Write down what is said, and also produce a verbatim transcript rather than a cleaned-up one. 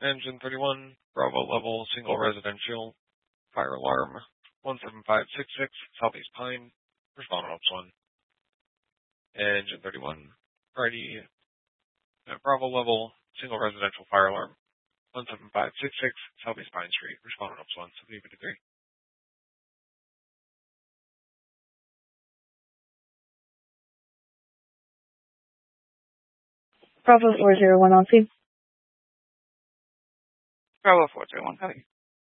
Engine thirty-one, Bravo level, single residential, fire alarm, one seven five six six, Southeast Pine, respond on Ops one. Engine thirty-one, Friday, uh, Bravo level, single residential fire alarm, one seven five six six, Southeast Pine Street, respond on Ops one, seventy fifty-three. Bravo four zero one on scene. Bravo four zero one, copy.